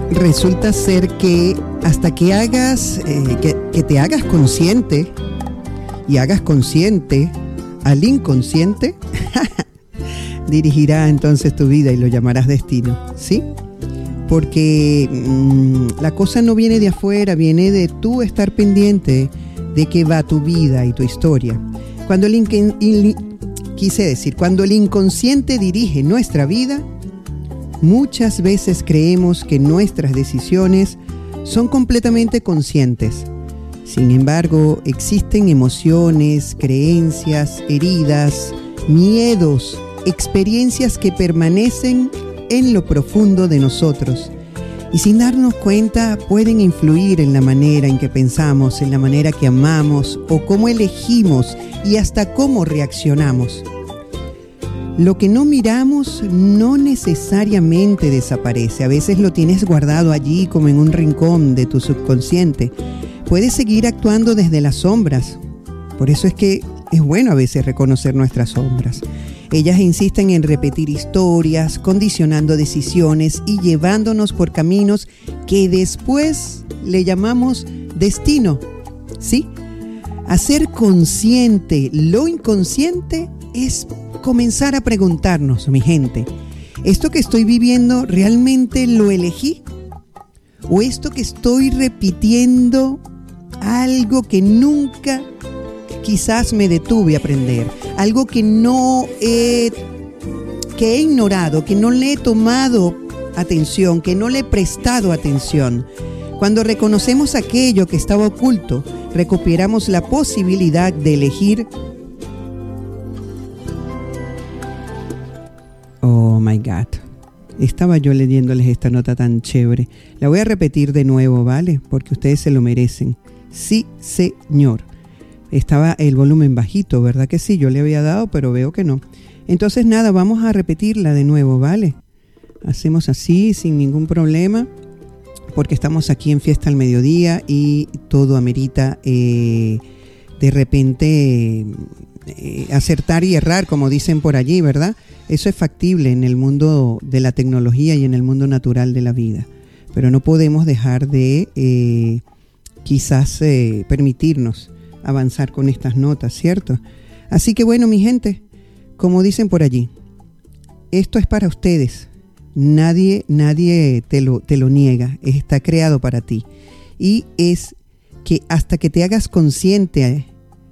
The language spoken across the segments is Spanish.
resulta ser que hasta que hagas, que te hagas consciente y hagas consciente al inconsciente, dirigirá entonces tu vida y lo llamarás destino, ¿sí? Porque la cosa no viene de afuera, viene de tú estar pendiente de qué va tu vida y tu historia. Cuando cuando el inconsciente dirige nuestra vida, muchas veces creemos que nuestras decisiones son completamente conscientes. Sin embargo, existen emociones, creencias, heridas, miedos, experiencias que permanecen en lo profundo de nosotros y sin darnos cuenta pueden influir en la manera en que pensamos, en la manera que amamos o cómo elegimos y hasta cómo reaccionamos. Lo que no miramos no necesariamente desaparece. A veces lo tienes guardado allí como en un rincón de tu subconsciente. Puedes seguir actuando desde las sombras. Por eso es que es bueno a veces reconocer nuestras sombras. Ellas insisten en repetir historias, condicionando decisiones y llevándonos por caminos que después le llamamos destino. ¿Sí? Hacer consciente lo inconsciente es comenzar a preguntarnos, mi gente, ¿esto que estoy viviendo realmente lo elegí? ¿O esto que estoy repitiendo algo que nunca quizás me detuve a aprender? Algo que he ignorado, que no le he tomado atención, que no le he prestado atención. Cuando reconocemos aquello que estaba oculto, recuperamos la posibilidad de elegir. Oh my God. Estaba yo leyéndoles esta nota tan chévere. La voy a repetir de nuevo, ¿vale? Porque ustedes se lo merecen. Sí, señor. Estaba el volumen bajito, ¿verdad que sí? Yo le había dado, pero veo que no. Entonces nada, vamos a repetirla de nuevo, ¿vale? Hacemos así, sin ningún problema, porque estamos aquí en Fiesta al Mediodía y todo amerita de repente acertar y errar, como dicen por allí, ¿verdad? Eso es factible en el mundo de la tecnología y en el mundo natural de la vida. Pero no podemos dejar de quizás permitirnos avanzar con estas notas, ¿cierto? Así que bueno, mi gente, como dicen por allí, esto es para ustedes. Nadie te lo niega. Está creado para ti. Y es que hasta que te hagas consciente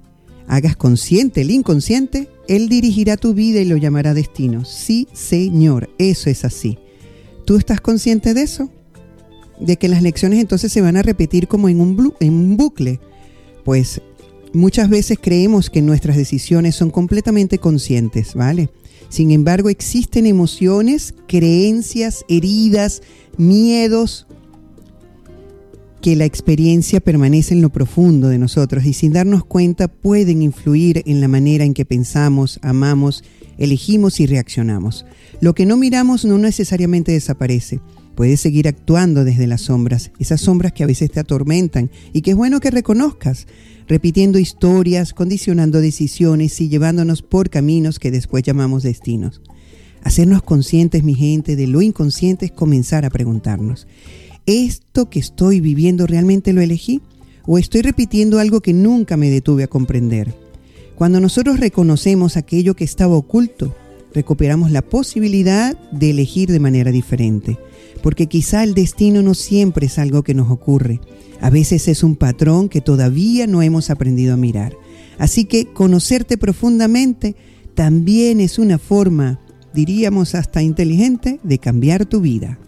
el inconsciente, él dirigirá tu vida y lo llamará destino. Sí, señor, eso es así. ¿Tú estás consciente de eso? De que las lecciones entonces se van a repetir como en un bucle. Pues muchas veces creemos que nuestras decisiones son completamente conscientes, ¿vale? Sin embargo, existen emociones, creencias, heridas, miedos, que la experiencia permanece en lo profundo de nosotros y sin darnos cuenta pueden influir en la manera en que pensamos, amamos, elegimos y reaccionamos. Lo que no miramos no necesariamente desaparece. Puedes seguir actuando desde las sombras, esas sombras que a veces te atormentan y que es bueno que reconozcas, repitiendo historias, condicionando decisiones y llevándonos por caminos que después llamamos destinos. Hacernos conscientes, mi gente, de lo inconsciente es comenzar a preguntarnos, ¿esto que estoy viviendo realmente lo elegí? ¿O estoy repitiendo algo que nunca me detuve a comprender? Cuando nosotros reconocemos aquello que estaba oculto, recuperamos la posibilidad de elegir de manera diferente. Porque quizá el destino no siempre es algo que nos ocurre. A veces es un patrón que todavía no hemos aprendido a mirar. Así que conocerte profundamente también es una forma, diríamos hasta inteligente, de cambiar tu vida.